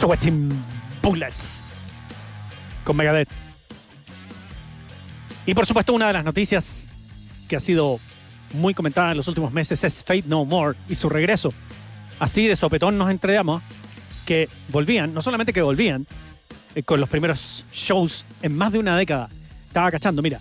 Sweating Bullets con Megadeth. Y por supuesto, una de las noticias que ha sido muy comentada en los últimos meses es Faith No More y su regreso. Así de sopetón nos enteramos que volvían, no solamente que volvían, con los primeros shows en más de una década. Estaba cachando, mira.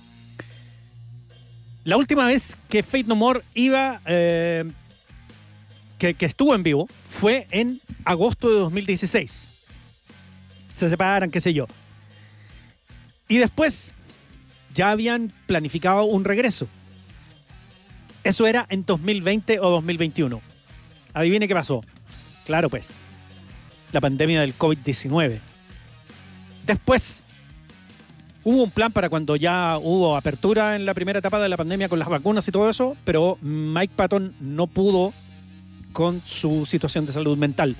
La última vez que Faith No More iba, que estuvo en vivo, fue en agosto de 2016. Se separan, qué sé yo. Y después ya habían planificado un regreso. Eso era en 2020 o 2021. Adivine qué pasó. Claro, pues, la pandemia del COVID-19. Después hubo un plan para cuando ya hubo apertura en la primera etapa de la pandemia con las vacunas y todo eso, pero Mike Patton no pudo con su situación de salud mental.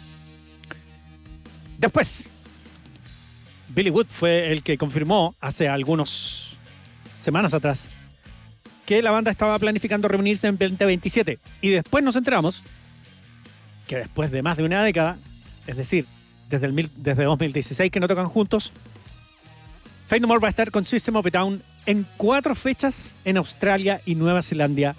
Después, Billy Wood fue el que confirmó hace algunas semanas atrás que la banda estaba planificando reunirse en 2027. Y después nos enteramos que después de más de una década, es decir, desde 2016 que no tocan juntos, Faith No More va a estar con System of a Down en 4 fechas en Australia y Nueva Zelanda,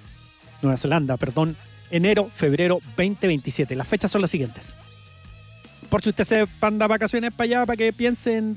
enero, febrero 2027. Las fechas son las siguientes. Por si usted se manda vacaciones para allá, para que piensen